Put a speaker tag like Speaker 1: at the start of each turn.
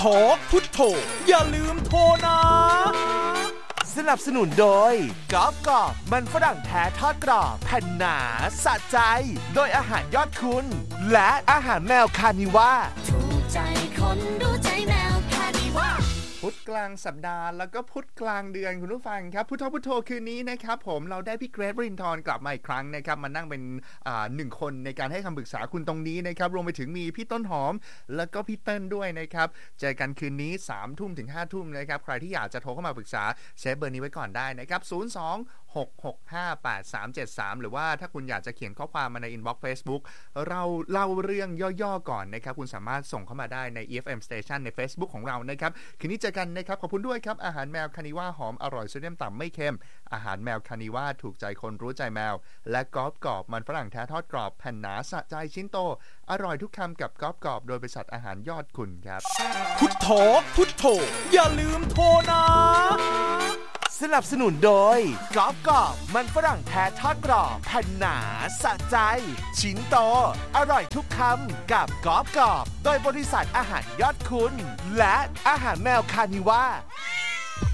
Speaker 1: โถพุทโธอย่าลืมโทรนะสนับสนุนโดยกอล์ฟกรอบมันฝรั่งแท้ทอดกรอบแผ่นหนาสะใจโดยอาหารยอดคุณและอาหารแมวคานิว่า
Speaker 2: ถูกใจคนรู้ใจแมวคานิว่า
Speaker 3: พุธกลางสัปดาห์แล้วก็พุธกลางเดือนคุณผู้ฟังครับพุทโธพุทโธคืนนี้นะครับผมเราได้พี่เกรท วรินทร์กลับมาอีกครั้งนะครับมานั่งเป็น1 คนในการให้คำปรึกษาคุณตรงนี้นะครับรวมไปถึงมีพี่ต้นหอมแล้วก็พี่เติ้ลด้วยนะครับเจอกันคืนนี้ 3 ทุ่มถึง 5 ทุ่มนะครับใครที่อยากจะโทรเข้ามาปรึกษาเซฟเบอร์นี้ไว้ก่อนได้นะครับ02-665-8373หรือว่าถ้าคุณอยากจะเขียนข้อความมาในอินบ็อกซ์ Facebook เราเล่าเรื่องย่อๆก่อนนะครับคุณสามารถส่งเข้ามาได้ใน EFM Station ใน Facebook ของเรานะครับคืนนี้เจอกันนะครับขอบคุณด้วยครับอาหารแมวคานิว่าหอมอร่อยโซเดียมต่ำไม่เค็มอาหารแมวคานิว่าถูกใจคนรู้ใจแมวและกรอบกรอบมันฝรั่งแท้ทอดกรอบแผ่นหนาสะใจชิ้นโตอร่อยทุกคำกับกรอบกรอบโดยบริษัทอาหารยอดคุณครับ
Speaker 1: พุทโธพุทโธอย่าลืมโทรนะสนับสนุนโดยกรอบกรอบมันฝรั่งแท้ทอดกรอบแผ่นหนาสะใจชิ้นโตอร่อยทุกคำกับกรอบกรอบโดยบริษัทอาหารยอดคุณและอาหารแมวคานิว่า